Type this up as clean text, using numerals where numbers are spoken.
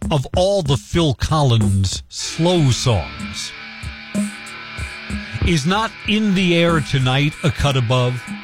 of all the Phil Collins slow songs. Is not In the Air Tonight a cut above?